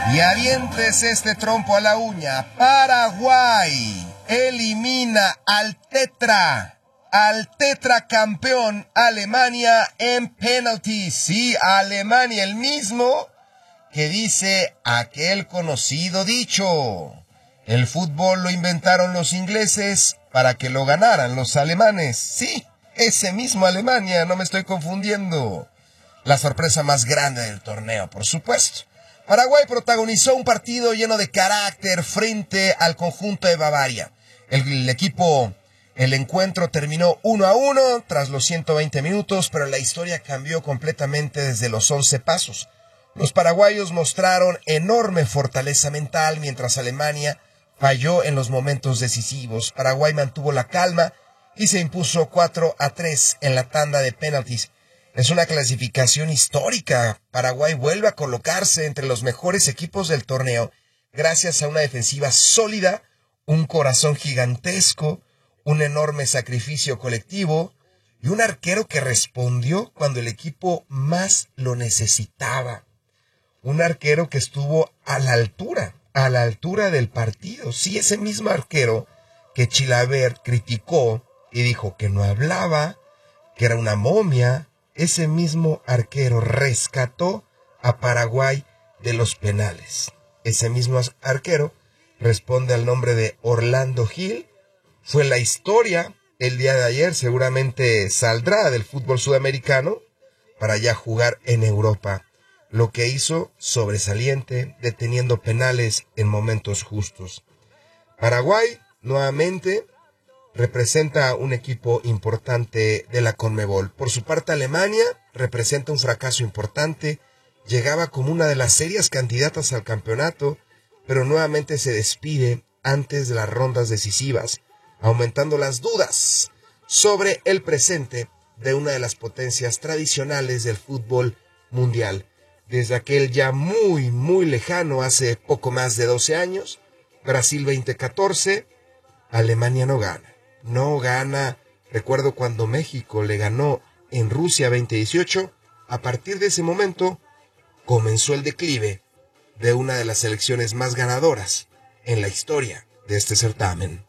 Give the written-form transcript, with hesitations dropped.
Y avientes este trompo a la uña. Paraguay elimina al tetracampeón Alemania en penaltis. Sí, Alemania, el mismo que dice aquel conocido dicho: el fútbol lo inventaron los ingleses para que lo ganaran los alemanes. Sí, ese mismo Alemania, no me estoy confundiendo. La sorpresa más grande del torneo, por supuesto. Paraguay protagonizó un partido lleno de carácter frente al conjunto de Bavaria. El encuentro terminó 1-1 tras los 120 minutos, pero la historia cambió completamente desde los 11 pasos. Los paraguayos mostraron enorme fortaleza mental mientras Alemania falló en los momentos decisivos. Paraguay mantuvo la calma y se impuso 4-3 en la tanda de penaltis. Es una clasificación histórica. Paraguay vuelve a colocarse entre los mejores equipos del torneo gracias a una defensiva sólida, un corazón gigantesco, un enorme sacrificio colectivo y un arquero que respondió cuando el equipo más lo necesitaba. Un arquero que estuvo a la altura del partido. Sí, ese mismo arquero que Chilavert criticó y dijo que no hablaba, que era una momia. Ese mismo arquero rescató a Paraguay de los penales. Ese mismo arquero responde al nombre de Orlando Gil. Fue la historia el día de ayer, seguramente saldrá del fútbol sudamericano para ya jugar en Europa. Lo que hizo sobresaliente, deteniendo penales en momentos justos. Paraguay, nuevamente, representa un equipo importante de la Conmebol. Por su parte, Alemania representa un fracaso importante. Llegaba como una de las serias candidatas al campeonato, pero nuevamente se despide antes de las rondas decisivas, aumentando las dudas sobre el presente de una de las potencias tradicionales del fútbol mundial. Desde aquel ya muy, muy lejano, hace poco más de 12 años, Brasil 2014, Alemania no gana. No gana. Recuerdo cuando México le ganó en Rusia 2018. A partir de ese momento comenzó el declive de una de las selecciones más ganadoras en la historia de este certamen.